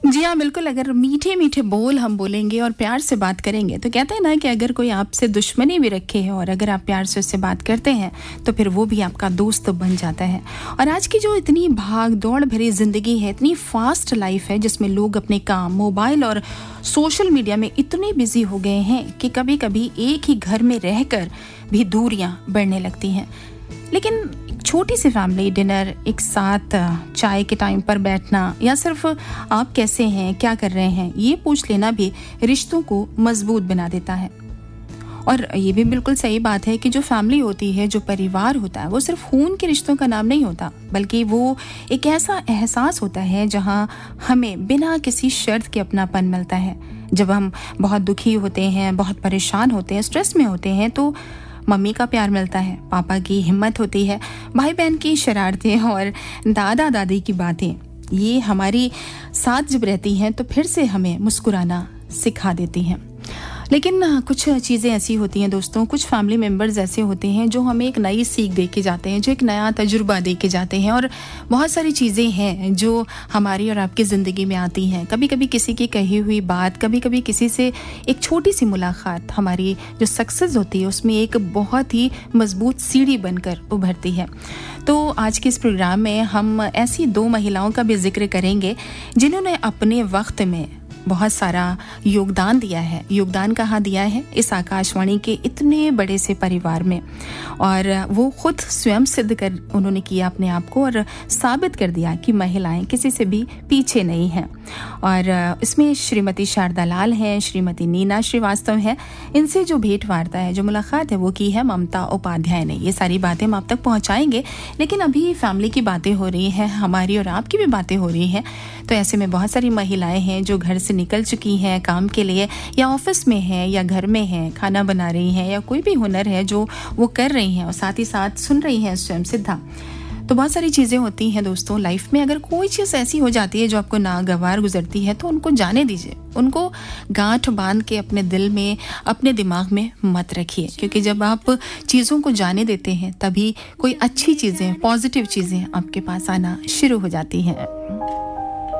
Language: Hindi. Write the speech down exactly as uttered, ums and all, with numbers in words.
जी हाँ, बिल्कुल। अगर मीठे-मीठे बोल हम बोलेंगे और प्यार से बात करेंगे, तो कहते हैं ना कि अगर कोई आपसे दुश्मनी भी रखे है और अगर आप प्यार से उससे बात करते हैं, तो फिर वो भी आपका दोस्त बन जाता है। और आज की जो इतनी भाग-दौड़ भरी ज़िंदगी है, इतनी फास्ट लाइफ है, जिसमें लोग अपने काम, मोबाइल और सोशल मीडिया में इतने बिज़ी हो गए हैं कि कभी-कभी एक ही घर में रहकर भी दूरियाँ बढ़ने लगती हैं। लेकिन छोटी सी फैमिली डिनर, एक साथ चाय के टाइम पर बैठना या सिर्फ आप कैसे हैं, क्या कर रहे हैं, ये पूछ लेना भी रिश्तों को मजबूत बना देता है। और ये भी बिल्कुल सही बात है कि जो फैमिली होती है, जो परिवार होता है, वो सिर्फ खून के रिश्तों का नाम नहीं होता, बल्कि वो एक ऐसा एहसास होता है जहाँ हमें बिना किसी शर्त के अपनापन मिलता है। जब हम बहुत दुखी होते हैं, बहुत परेशान होते हैं, स्ट्रेस में होते हैं, तो मम्मी का प्यार मिलता है, पापा की हिम्मत होती है, भाई बहन की शरारतें और दादा दादी की बातें, ये हमारी साथ जब रहती हैं तो फिर से हमें मुस्कुराना सिखा देती हैं। लेकिन कुछ चीज़ें ऐसी होती हैं दोस्तों, कुछ फैमिली मेम्बर्स ऐसे होते हैं जो हमें एक नई सीख दे के जाते हैं, जो एक नया तजुर्बा दे के जाते हैं। और बहुत सारी चीज़ें हैं जो हमारी और आपकी ज़िंदगी में आती हैं। कभी कभी किसी की कही हुई बात, कभी कभी किसी से एक छोटी सी मुलाकात हमारी जो सक्सेस होती है उसमें एक बहुत ही मजबूत सीढ़ी बनकर उभरती है। तो आज के इस प्रोग्राम में हम ऐसी दो महिलाओं का भी जिक्र करेंगे जिन्होंने अपने वक्त में बहुत सारा योगदान दिया है। योगदान कहाँ दिया है? इस आकाशवाणी के इतने बड़े से परिवार में। और वो खुद स्वयं सिद्ध कर उन्होंने किया अपने आप को और साबित कर दिया कि महिलाएं किसी से भी पीछे नहीं हैं। और इसमें श्रीमती शारदा लाल हैं, श्रीमती नीना श्रीवास्तव हैं। इनसे जो भेंट वार्ता है, जो मुलाकात है, वो की है ममता उपाध्याय ने। ये सारी बातें हम आप तक पहुँचाएंगे, लेकिन अभी फैमिली की बातें हो रही हैं, हमारी और आपकी भी बातें हो रही हैं। तो ऐसे में बहुत सारी महिलाएं हैं जो घर से निकल चुकी हैं काम के लिए, या ऑफिस में हैं, या घर में हैं, खाना बना रही हैं, या कोई भी हुनर है जो वो कर रही हैं और साथ ही साथ सुन रही हैं स्वयं सिद्धा। तो बहुत सारी चीज़ें होती हैं दोस्तों लाइफ में। अगर कोई चीज़ ऐसी हो जाती है जो आपको नागवार गुजरती है, तो उनको जाने दीजिए, उनको गांठ बांध के अपने दिल में, अपने दिमाग में मत रखिए, क्योंकि जब आप चीज़ों को जाने देते हैं तभी कोई अच्छी चीज़ें, पॉजिटिव चीज़ें आपके पास आना शुरू हो जाती हैं।